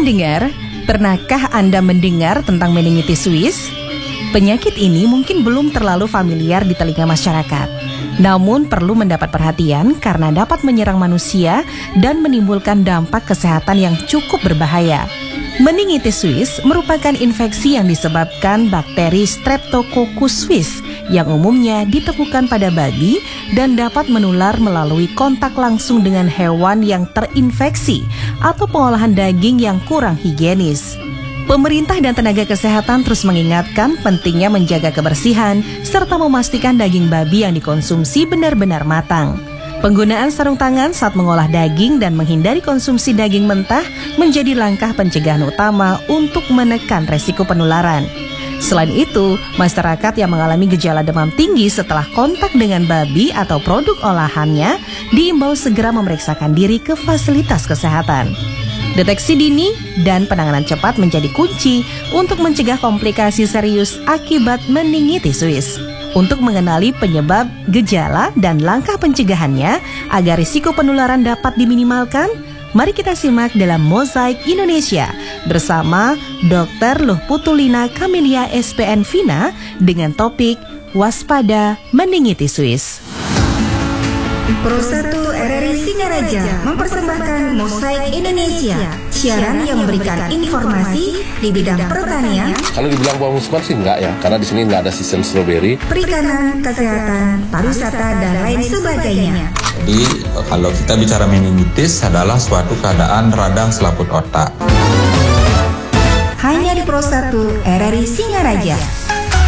pendengar, pernahkah Anda mendengar tentang meningitis Swiss? Penyakit ini mungkin belum terlalu familiar di telinga masyarakat. Namun perlu mendapat perhatian karena dapat menyerang manusia dan menimbulkan dampak kesehatan yang cukup berbahaya. Meningitis Swiss merupakan infeksi yang disebabkan bakteri Streptococcus suis yang umumnya ditemukan pada babi dan dapat menular melalui kontak langsung dengan hewan yang terinfeksi atau pengolahan daging yang kurang higienis. Pemerintah dan tenaga kesehatan terus mengingatkan pentingnya menjaga kebersihan serta memastikan daging babi yang dikonsumsi benar-benar matang. Penggunaan sarung tangan saat mengolah daging dan menghindari konsumsi daging mentah menjadi langkah pencegahan utama untuk menekan resiko penularan. Selain itu, masyarakat yang mengalami gejala demam tinggi setelah kontak dengan babi atau produk olahannya diimbau segera memeriksakan diri ke fasilitas kesehatan. Deteksi dini dan penanganan cepat menjadi kunci untuk mencegah komplikasi serius akibat meningitis Swiss. Untuk mengenali penyebab, gejala, dan langkah pencegahannya agar risiko penularan dapat diminimalkan, mari kita simak dalam Mozaik Indonesia bersama Dr. Luhputulina Camelia SPN Vina dengan topik Waspada Meningitis Swiss. Pro 1 RRI Singaraja mempersembahkan Mozaik Indonesia, siaran yang memberikan informasi di bidang pertanian. Kalau dibilang bawang musman sih enggak ya, karena di sini enggak ada sistem stroberi. Perikanan, kesehatan, pariwisata dan lain sebagainya. Jadi kalau kita bicara meningitis adalah suatu keadaan radang selaput otak. Hanya di Pro 1 RRI Singaraja.